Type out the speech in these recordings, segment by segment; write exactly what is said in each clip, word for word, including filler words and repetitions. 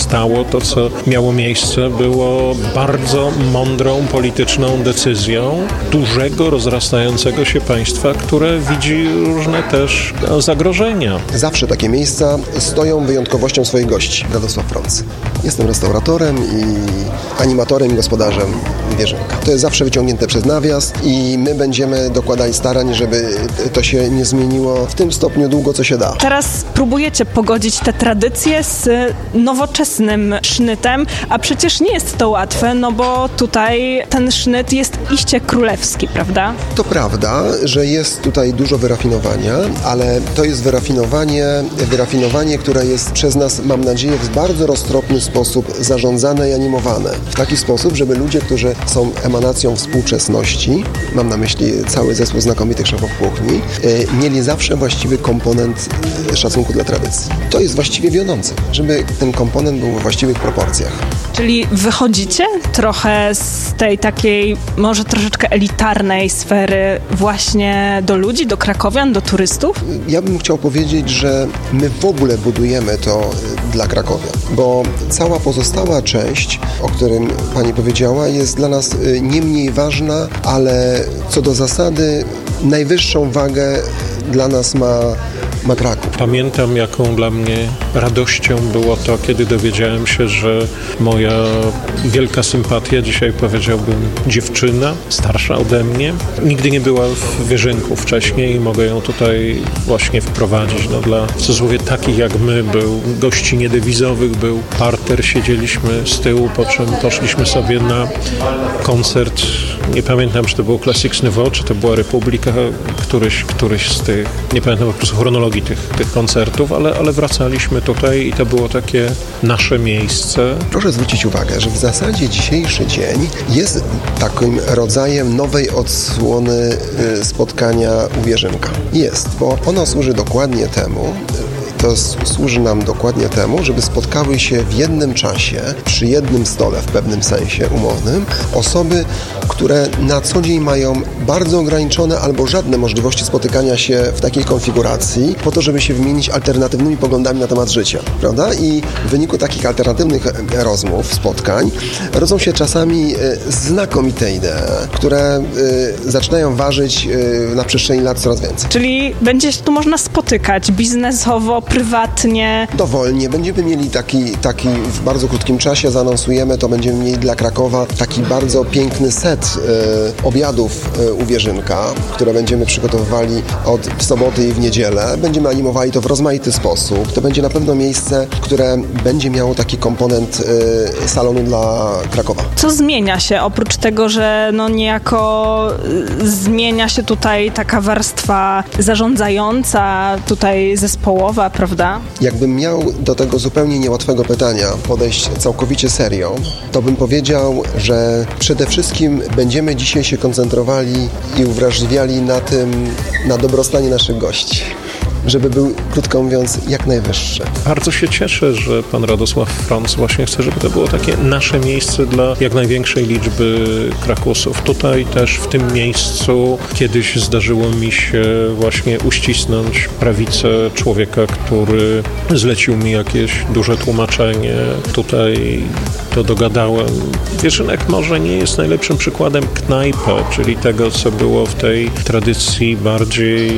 stało, to co miało miejsce, było bardzo mądrą polityczną decyzją dużego, rozrastającego się państwa, które widzi różne też zagrożenia. Zawsze takie miejsca stoją wyjątkowością swoich gości. Radosław Frąc. Jestem restauratorem i animatorem i gospodarzem Wierzynka. To jest zawsze wyciągnięte przez nawias i my będziemy dokładali starań, żeby to się nie zmieniło w tym stopniu długo, co się da. Teraz próbujecie pogodzić te tradycje z nowoczesnym sznytem, a przecież nie jest to łatwe, no bo tutaj ten sznyt jest iście królewski, prawda? To prawda, że jest tutaj dużo wyrafinowania, ale to jest wyrafinowanie, wyrafinowanie, które jest przez nas, mam nadzieję, w bardzo roztropny sposób zarządzane i animowane. W taki sposób, żeby ludzie, którzy są emanacją współczesności, mam na myśli cały zespół znakomitych szefów kuchni, mieli zawsze właściwy komponent szacunku dla tradycji. To jest właściwie wiodące, żeby ten komponent był we właściwych proporcjach. Czyli wychodzicie trochę z tej takiej, może troszeczkę elitarnej sfery właśnie do ludzi, do krakowian, do turystów? Ja bym chciał powiedzieć, że my w ogóle budujemy to dla Krakowian, bo cała pozostała część, o którym pani powiedziała, jest dla nas nie mniej ważna, ale co do zasady najwyższą wagę dla nas ma ma Kraków. Pamiętam, jaką dla mnie radością było to, kiedy dowiedziałem się, że moja wielka sympatia, dzisiaj powiedziałbym dziewczyna, starsza ode mnie, nigdy nie była w Wierzynku wcześniej i mogę ją tutaj właśnie wprowadzić. No, dla w cudzysłowie takich jak my, był gości niedewizowych, był parter, siedzieliśmy z tyłu, po czym poszliśmy sobie na koncert. Nie pamiętam, czy to było Classics Nouveau, czy to była Republika, któryś, któryś z tych, nie pamiętam po prostu chronologii tych, tych koncertów, ale, ale wracaliśmy tutaj i to było takie nasze miejsce. Proszę zwrócić uwagę, że w zasadzie dzisiejszy dzień jest takim rodzajem nowej odsłony spotkania u Wierzynka. Jest, bo ono służy dokładnie temu, to służy nam dokładnie temu, żeby spotkały się w jednym czasie, przy jednym stole w pewnym sensie umownym, osoby, które na co dzień mają bardzo ograniczone albo żadne możliwości spotykania się w takiej konfiguracji, po to, żeby się wymienić alternatywnymi poglądami na temat życia, prawda? I w wyniku takich alternatywnych rozmów, spotkań, rodzą się czasami znakomite idee, które zaczynają ważyć na przestrzeni lat coraz więcej. Czyli będzie się tu można spotykać biznesowo, prywatnie. Dowolnie. Będziemy mieli taki, taki w bardzo krótkim czasie, zaanonsujemy to, będziemy mieli dla Krakowa taki bardzo piękny set y, obiadów y, u Wierzynka, które będziemy przygotowywali od w soboty i w niedzielę. Będziemy animowali to w rozmaity sposób. To będzie na pewno miejsce, które będzie miało taki komponent y, salonu dla Krakowa. Co zmienia się oprócz tego, że no niejako y, zmienia się tutaj taka warstwa zarządzająca, tutaj zespołowa, prawda? Jakbym miał do tego zupełnie niełatwego pytania podejść całkowicie serio, to bym powiedział, że przede wszystkim będziemy dzisiaj się koncentrowali i uwrażliwiali na tym, na dobrostanie naszych gości. Żeby był, krótko mówiąc, jak najwyższy. Bardzo się cieszę, że pan Radosław Frąc właśnie chce, żeby to było takie nasze miejsce dla jak największej liczby Krakusów. Tutaj też w tym miejscu kiedyś zdarzyło mi się właśnie uścisnąć prawicę człowieka, który zlecił mi jakieś duże tłumaczenie. Tutaj to dogadałem. Wierzynek może nie jest najlepszym przykładem knajpy, czyli tego, co było w tej tradycji bardziej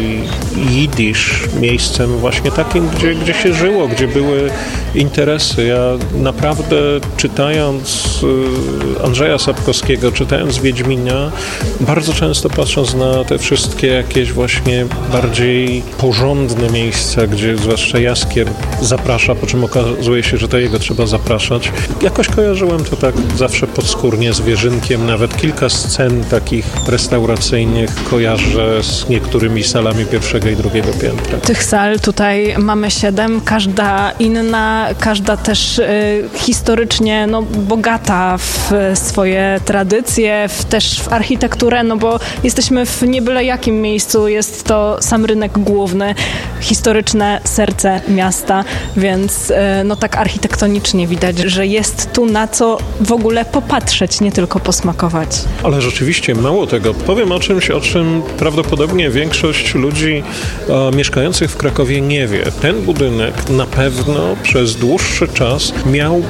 jidysz, miejscem właśnie takim, gdzie, gdzie się żyło, gdzie były interesy. Ja naprawdę czytając Andrzeja Sapkowskiego, czytając Wiedźmina, bardzo często patrząc na te wszystkie jakieś właśnie bardziej porządne miejsca, gdzie zwłaszcza Jaskier zaprasza, po czym okazuje się, że to jego trzeba zapraszać. Jakoś kojarzyłem to tak zawsze podskórnie z Wierzynkiem, nawet kilka scen takich restauracyjnych kojarzę z niektórymi salami pierwszego i drugiego piętra. Tych sal tutaj mamy siedem, każda inna, każda też y, historycznie no, bogata w swoje tradycje, w, też w architekturę, no bo jesteśmy w nie byle jakim miejscu, jest to sam rynek główny, historyczne serce miasta, więc y, no tak architektonicznie widać, że jest tu na co w ogóle popatrzeć, nie tylko posmakować. Ale rzeczywiście mało tego. Powiem o czymś, o czym prawdopodobnie większość ludzi e, mieszkających w Krakowie nie wie. Ten budynek na pewno przez dłuższy czas miał